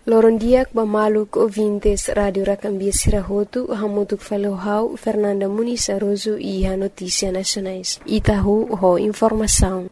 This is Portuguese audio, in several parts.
Lorondiak Bamaluk ouvintes Rádio Racambia Sirahotu, Hamutuk Falohau, Fernanda Muniz Aroso e a Notícia Nacionais. Itahu, ho informação.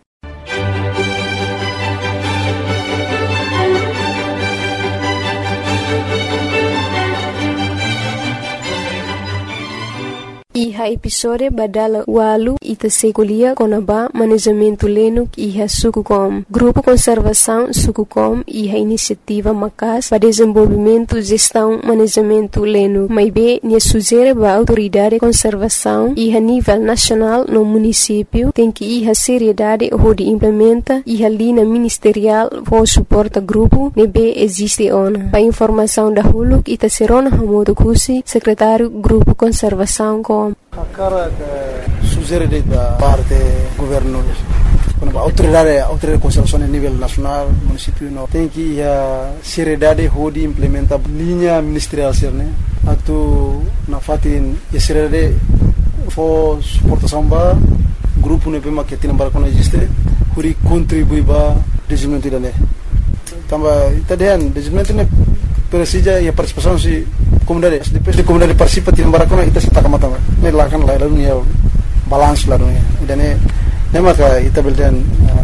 Iha episode badala walu ita sekulia konaba manejamento lenuk iha Sukucom. Grupo Conservação Sukucom iha iniciativa Macas para desenvolvimento, gestão, manejamento lenuk. Maibe nia sugere ba autoridade de conservação iha nível nacional no município tem que iha seriedade onde implementa iha linha ministerial for suporta grupo nebe existe ona. Para informação da Huluk ita serona Hamodo Kusi, secretário Grupo Conservação com a cara sugere da parte do governo, a autoridade de conservação a nível nacional, município, tem que a seriedade de implementar linha ministerial, né? Atu na fatin a seriedade for suportação ba grupo ne pema que tem para quando existe, huri contribui ba desenvolvimento da né. Tamba itadian desenvolvimento ne precisa e a participação se comunidade, depois de comunidade participa tem para quando ita sita kamata ne lakan la dunia balance la dunia dan ne maka ita beldan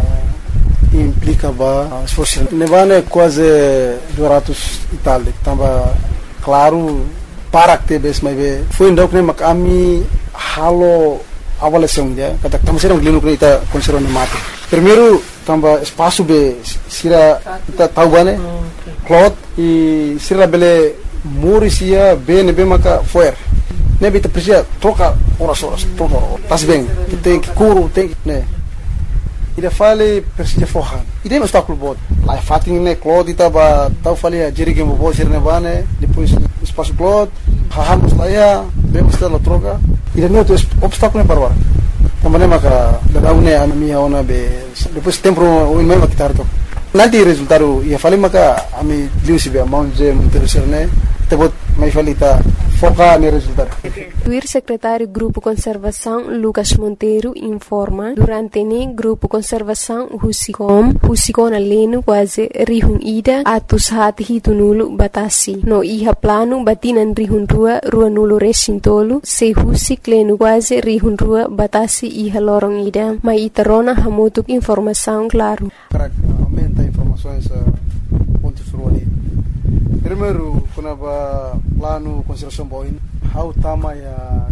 implica ba esforço ne vane quase 200 Itália tamba claro para que bes mai be foi ndok ne mak ami halo avaliação dia kata tamo serão glino que ita conserva ne mate primeiro tamba espaço be sira ita tahu bane cloth e sira bele Murisia bem maka fuer. Nebe te precisa trocar horas, tas bem. Tem que curo, tem que né. Ida fale precisa forrar. Ida não está com o bot. Lá fating né cloth ita ba tau fale a jerigem bo sirne bane, depois espaço cloth, hahamos lá ya, vemos la troca. Ida não tem obstáculo para agora. Também maka da une a minha ona be depois tempo o mesmo que tarto. Nanti resultado ia fale maka ami liusi be manje interesserne. Tebut mai falita foca no resultado. O secretário Grupo Conservação Lucas Monteiro informa durante o Grupo Conservação Husicom aleno quase rihun ida atus hati hitunulu batasi no iha plano batinan rihun rua nulo resintolo se husik leno quase rihun rua batasi iha lorong ida mai itarona hamutuk informação claro. Aumenta informações pontos ruali. Primeiro, quando plano conservação boin, how tama ya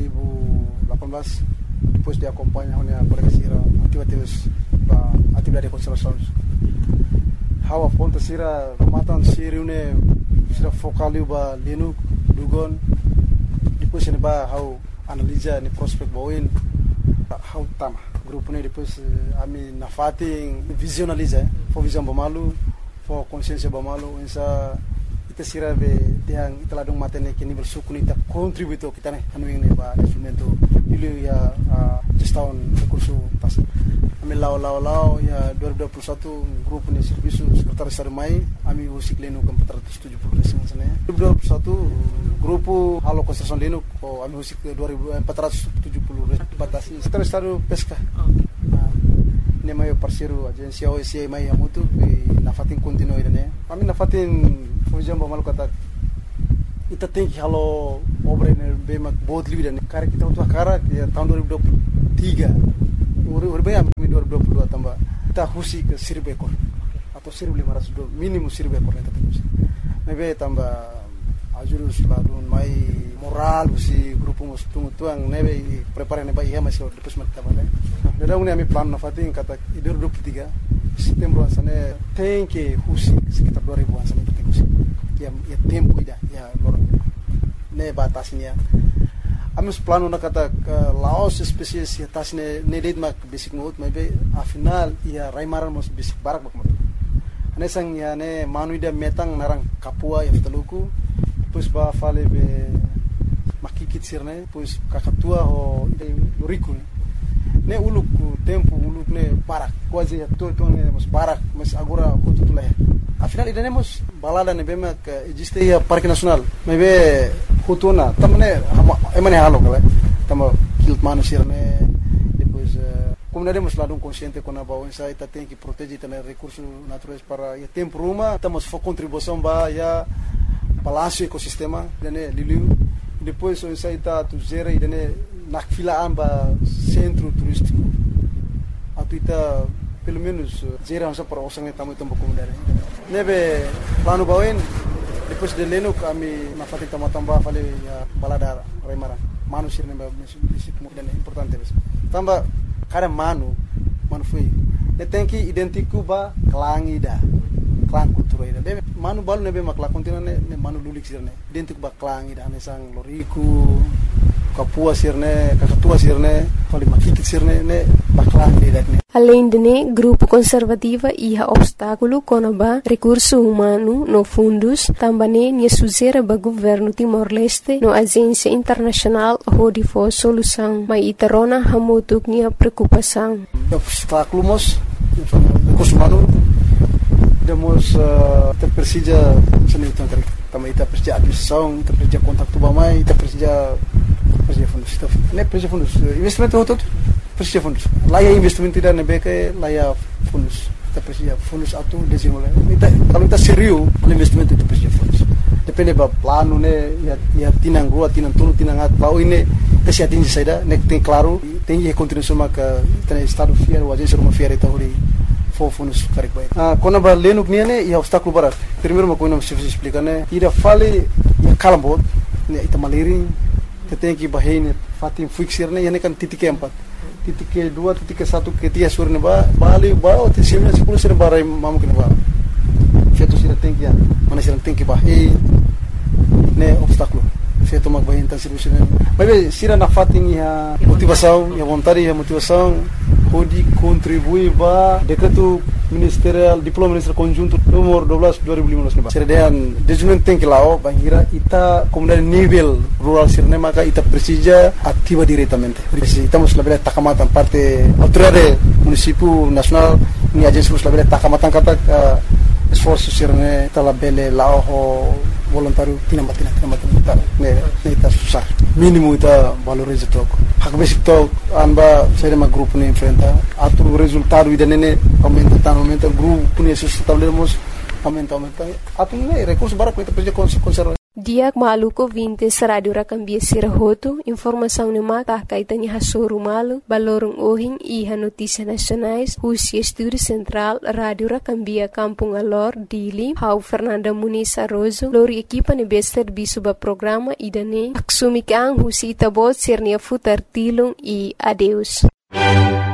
2018 depois de acompanhar a polícia atividade de conservação. How a ponta sira matan sira une sira focaliu ba linu dugon depois ne ba how analisa ni prospect boin how tama grupo ne depois ami na fating visualiza for visão bamalu for consciência bamalu insa ita sira be tiang ita ladung matene ke nível suku ita contributo kita ne anu ini ba desenvolvimento ilu ya gestão recurso tas ami lao ya 2021 grupo ne serviço secretário sarmai ami usik leno com 470 residentes ne 2021 grupo halo construção leno ko ami usik 2470 batasi secretário pesca ne mai parceiro agência OSCE mai amutu na fatin continuo ne ami na fatin fujam bamal kata ita tem que halo obra ne be mak bod livre ne cara kita untuk cara que tahun 2023 urbe am 2022 tambah kita husi ke 1000 ekor atau 1500 minimum 1000 ekor ne tetapi mebe tambah ajurus ladun mai moral usi grupo mus tuang nebe prepare ne ba iya masih depois mak tabale dada une ami plan na fatin kata 2023 setembro ansane tem que husi sekitar 2000 ansane ya tempo ida ya lor ne batasnya amus plano na kata laos spesies ya tasne ne led mak basic mode maybe a final ya raimaran mos basic barak mak ane sang ya ne manu ida metang narang kapua ya teluku pues ba fale be makikit sirne pues kakatua ho ida luriku ne uluk tempo uluk ne barak quase ya to ne mos barak mas agora kututula afinal iremos balada ne bema que existe ya parque nacional mebe hutuna tamne emane halo kala tamo kilt manu sirne depois comunidade mas lá consciente com a bau essa ita tem que proteger também recursos naturais para o tempo ruma estamos for contribuição ba ya palácio ecosistema dane liliu depois o essa ita tu zera e dane na fila amba centro turístico atuita pelo menos zera essa para osang tamu tempo comunidade nebe plano bauin depois de leno kami na fatik tambah fale ya balada remara manusia nebe disiplin importante tambah kada manu foi tem que identificar ba clang cultura ida de manu balu nebe makla kontina ne manu lulik sirne identificar ba clang ida ne sang loriku kapua sirne kakatua sirne fali makikit sirne ne ba clang ida ne. Além de né, grupo conservativa ia obstáculo conaba recurso humano no fundos, também ne suzera ba governo Timor-Leste no agência internacional hodi for solução, mas itarona hamutuk nia preocupação. Obstáculos recurso humano demos te precisa seni tangkari também te precisa administração, te precisa contato bamai, te precisa fundos, ne precisa fundos investimento outro precisa fundos. Lá é investimento tidak nebeke lá é fundos. Kita precisa fundos atu desenvolver. Kalau kita serius investimento itu precisa fundos. Depende ba plano ne ya tinang rua, tinang tulu, tinang at bau ini tesi atingi saida nek tem claro, tem contribuição maka tem estado fiar, o agência uma fiar itu hori for fundos correct baik. Quando ba leno ne ya obstáculo barat. Primeiro uma coisa se explicar ne, ida fale ya kalambot, ne ita maliring, tem que bahine fatim fixir ne, ya kan titik keempat. Titik kedua, titik ke satu, ketiga surne bali bau tisimnya 10 sir barai mamu kena ba. Feto sira tem que mana sira tem que bahi ne obstáculo. Feto mag bahi então sira sira. Mas sira na fating ya motivação, ya vontade, ya motivação pode contribuir ba decreto ministerial diploma ministerial conjunto nomor 12 2015 ba. Sira dan desenvolvimento tem que lao bahira ita comunidade nível rural sirne maka ita precisa ativa diretamente. Estamos labela takamatan parte autoridade município nacional ni agência labela takamatan kata esforço sirne talabele lao voluntário tinambatina ne ita susah mínimo ita valoriza toco hak basic to anba saya ma grupo ne enfrenta atu resultado ida nene aumenta grupo ne sustentabilidade aumenta atu ne recurso bara kita precisa conservar. Diak maluko 20 Radio Rakambia Sirahoto, informação ne maka kaitanya hasuru malu, balorong ohing iha notícia nacionais, Husi Estúdio Central, Radio Rakambia Kampung Alor, Dili, Hau Fernanda Muniz Arrozo, lori equipa ne bester bisuba programa idane, aksumikang Husi Itabot sirnia futar tilung e adeus.